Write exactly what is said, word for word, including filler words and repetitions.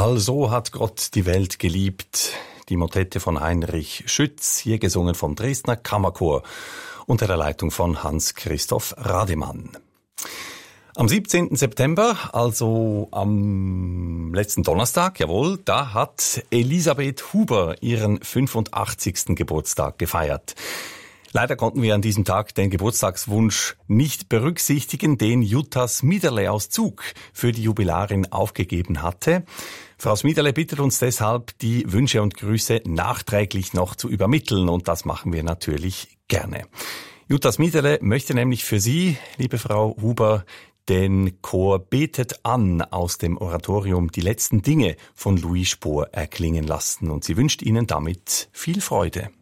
Also hat Gott die Welt geliebt. Die Motette von Heinrich Schütz, hier gesungen vom Dresdner Kammerchor unter der Leitung von Hans-Christoph Rademann. Am siebzehnten September, also am letzten Donnerstag, jawohl, da hat Elisabeth Huber ihren fünfundachtzigsten Geburtstag gefeiert. Leider konnten wir an diesem Tag den Geburtstagswunsch nicht berücksichtigen, den Jutta Smiderle aus Zug für die Jubilarin aufgegeben hatte. Frau Smiderle bittet uns deshalb, die Wünsche und Grüße nachträglich noch zu übermitteln, und das machen wir natürlich gerne. Jutta Smiderle möchte nämlich für Sie, liebe Frau Huber, den Chor Betet an aus dem Oratorium Die letzten Dinge von Louis Spohr erklingen lassen, und sie wünscht Ihnen damit viel Freude.